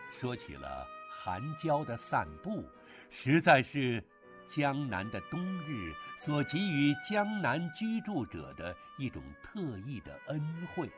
说起了寒郊的散步，实在是江南的冬日所给予江南居住者的一种特异的恩惠。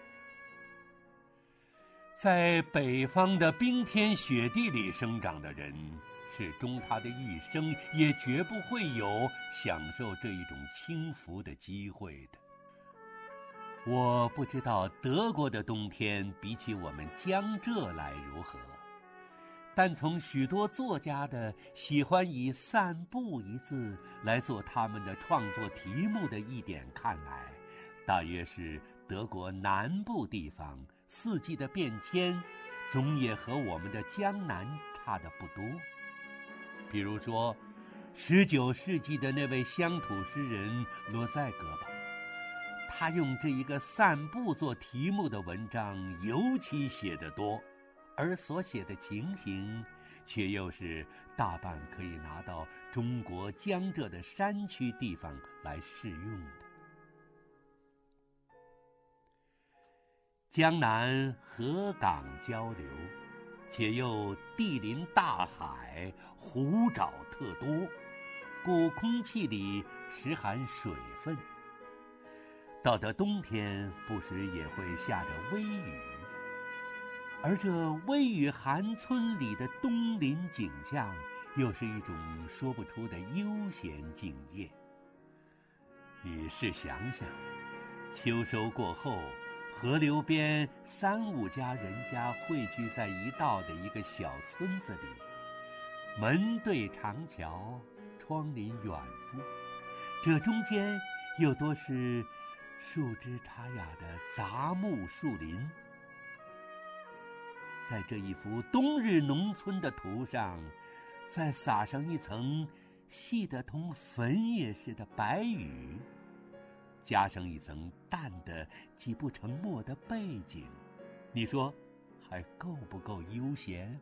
在北方的冰天雪地里生长的人，是终他的一生也绝不会有享受这一种轻浮的机会的。我不知道德国的冬天比起我们江浙来如何，但从许多作家的喜欢以散步一字来做他们的创作题目的一点看来，大约是德国南部地方四季的变迁总也和我们的江南差得不多。比如说19世纪的那位乡土诗人罗塞格吧，他用这一个散步做题目的文章尤其写得多，而所写的情形却又是大半可以拿到中国江浙的山区地方来适用的。江南河港交流，且又地临大海，湖沼特多，故空气里时含水分。到了冬天，不时也会下着微雨，而这微雨寒村里的冬林景象，又是一种说不出的悠闲静业。你试想想，秋收过后，河流边3、5家人家汇聚在一道的一个小村子里，门对长桥，窗临远夫，这中间又多是树枝插雅的杂木树林。在这一幅冬日农村的图上，再撒上一层细得同粉叶似的白雨，加上一层淡的几不成墨的背景，你说还够不够悠闲？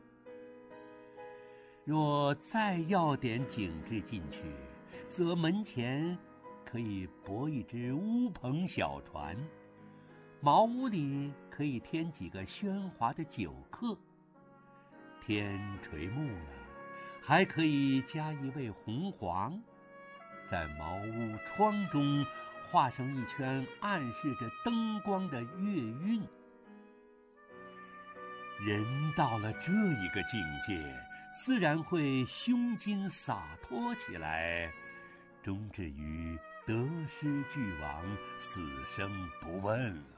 若再要点景致进去，则门前可以泊一只乌篷小船，茅屋里可以添几个喧哗的酒客，天垂暮了，还可以加一位红黄，在茅屋窗中画上一圈暗示着灯光的月晕。人到了这一个境界，自然会胸襟洒脱起来，终至于得失俱往，死生不问了。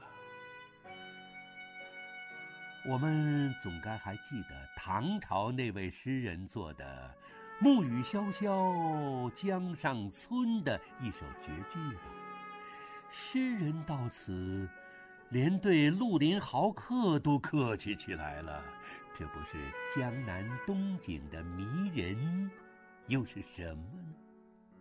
我们总该还记得唐朝那位诗人做的“暮雨潇潇江上村”的一首绝句吧。诗人到此连对绿林豪客都客气起来了，这不是江南冬景的迷人，又是什么呢？